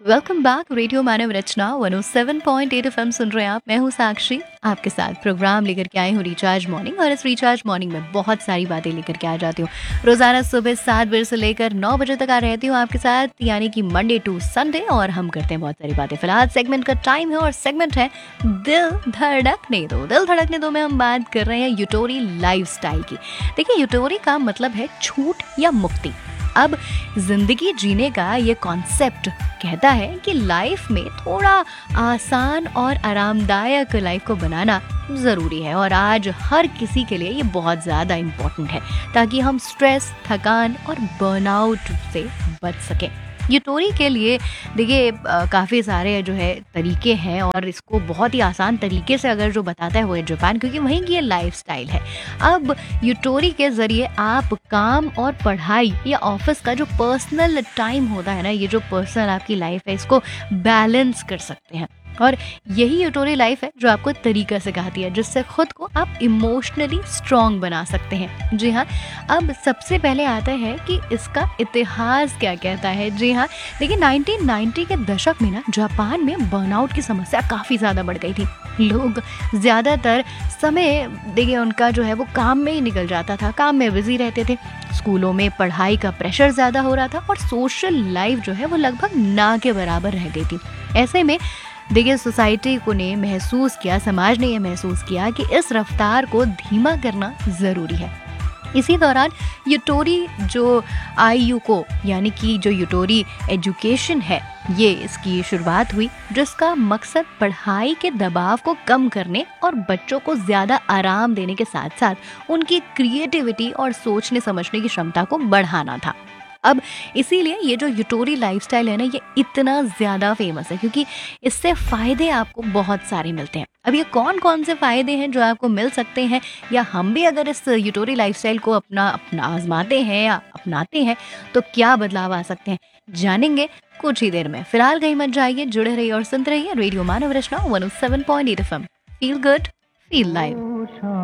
Welcome back. Radio मानव रचना 107.8 FM सुन रहे हैं आप। मैं हूँ साक्षी, आपके साथ प्रोग्राम लेकर के आई हूँ रिचार्ज मॉर्निंग। और इस रिचार्ज मॉर्निंग में बहुत सारी बातें लेकर के आ जाती हूँ। रोजाना सुबह 7 बजे से लेकर 9 बजे तक आ रहती हूँ आपके साथ, यानी कि मंडे टू संडे, और हम करते हैं बहुत सारी बातें। फिलहाल सेगमेंट का टाइम है और सेगमेंट है दिल धड़कने दो। दिल धड़कने दो में हम बात कर रहे हैं यूटोरी लाइफस्टाइल की। देखिए, यूटोरी का मतलब है छूट या मुक्ति। अब जिंदगी जीने का ये कॉन्सेप्ट कहता है कि लाइफ में थोड़ा आसान और आरामदायक लाइफ को बनाना ज़रूरी है, और आज हर किसी के लिए ये बहुत ज़्यादा इम्पोर्टेंट है, ताकि हम स्ट्रेस, थकान और बर्नआउट से बच सकें। यूटोरी के लिए देखिए काफ़ी सारे जो है तरीके हैं, और इसको बहुत ही आसान तरीके से अगर जो बताता है वो है जापान, क्योंकि वहीं की ये लाइफस्टाइल है। अब यूटोरी के ज़रिए आप काम और पढ़ाई या ऑफिस का जो पर्सनल टाइम होता है ना, ये जो पर्सनल आपकी लाइफ है, इसको बैलेंस कर सकते हैं। और यही यूटोरी लाइफ है जो आपको एक तरीका सिखाती है जिससे खुद को आप इमोशनली स्ट्रांग बना सकते हैं। जी हाँ, अब सबसे पहले आता है कि इसका इतिहास क्या कहता है। जी हाँ, देखिए 1990 के दशक में ना जापान में बर्नआउट की समस्या काफ़ी ज़्यादा बढ़ गई थी। लोग ज़्यादातर समय देखिए उनका जो है वो काम में ही निकल जाता था, काम में बिजी रहते थे। स्कूलों में पढ़ाई का प्रेशर ज़्यादा हो रहा था और सोशल लाइफ जो है वो लगभग ना के बराबर रह गई थी। ऐसे में देखिए सोसाइटी को ने महसूस किया, समाज ने ये महसूस किया कि इस रफ्तार को धीमा करना ज़रूरी है। इसी दौरान यूटोरी जो आईयू को, यानी कि जो यूटोरी एजुकेशन है, ये इसकी शुरुआत हुई, जिसका मकसद पढ़ाई के दबाव को कम करने और बच्चों को ज़्यादा आराम देने के साथ साथ उनकी क्रिएटिविटी और सोचने समझने की क्षमता को बढ़ाना था। अब इसीलिए ये जो यूटोरी लाइफस्टाइल है ना, ये इतना ज़्यादा फेमस है क्योंकि इससे फ़ायदे आपको बहुत सारे मिलते हैं। अब ये कौन कौन से फ़ायदे हैं जो आपको मिल सकते हैं, या हम भी अगर इस यूटोरी लाइफस्टाइल को अपना अपना आजमाते हैं या अपनाते हैं तो क्या बदलाव आ सकते हैं, जानेंगे कुछ ही देर में। फिलहाल कहीं मत जाइए, जुड़े रहिए और सुनते रहिए रेडियो मानव रचना 107.8 FM. Feel good, feel live.